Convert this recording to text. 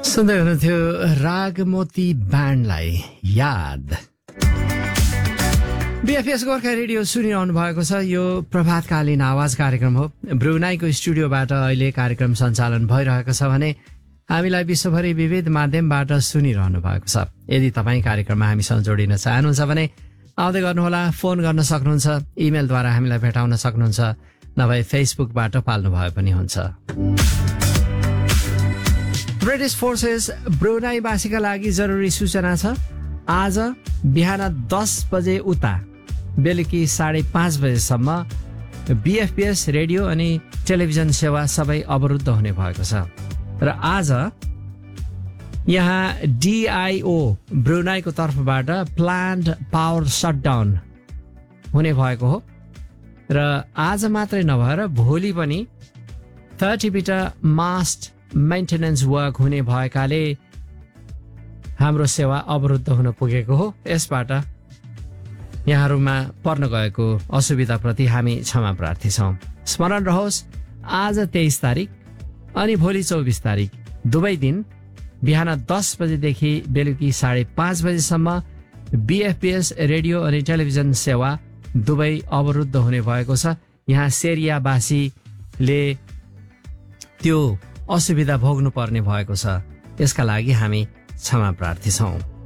सुन्दै हुनुहुन्थ्यो रागमोती ब्यान्डलाई याद। बीएफएस गोर्खा रेडियो सुनिरहनु भएको छ। यो प्रभातकालीन आवाज कार्यक्रम हो। ब्रुनाईको स्टुडियोबाट अहिले कार्यक्रम सञ्चालन भइरहेको छ भने हामीलाई विश्वभरि विविध माध्यमबाट सुनिरहनु भएको छ। यदि तपाईँ कार्यक्रममा हामीसँग जोडिन चाहनुहुन्छ भने आउँदै गर्नुहोला, फोन गर्न सक्नुहुन्छ, इमेलद्वारा हामीलाई भेटाउन सक्नुहुन्छ, नभए फेसबुकबाट पाल्नु भए पनि हुन्छ। ब्रिटिस फोर्सेस ब्रुनाईवासीका लागि जरुरी सूचना छ। आज बिहान 10 बजे उता बेलुकी 5:30 बजेसम्म बीएफपीएस रेडियो अनि टेलिभिजन सेवा सबै अवरुद्ध हुने भएको छ। र आज यहाँ डिआइओ ब्रुनाईको तर्फबाट प्लान्ड पावर शटडाउन हुने भएको हो। र आज मात्रै नभएर भोलि पनि 30 मिटर मास्ट मेन्टेनेन्स वर्क हुने भएकाले हाम्रो सेवा अवरुद्ध हुन पुगेको हो। यसबाट यहाँहरूमा पर्न गएको असुविधाप्रति हामी क्षमा प्रार्थी छौँ। स्मरण रहोस्, आज 23 तारिक अनि भोलि 24 तारिक दुवै दिन बिहान 10 बजेदेखि बेलुकी 5:30 बजेसम्म बीएफपीएस रेडियो अनि टेलिभिजन सेवा दुवै अवरुद्ध हुने भएको छ। यहाँ सेरियावासीले त्यो असुविधा भोग्नु पर्ने भएको छ। यसका लागि हामी क्षमा प्रार्थी छौँ।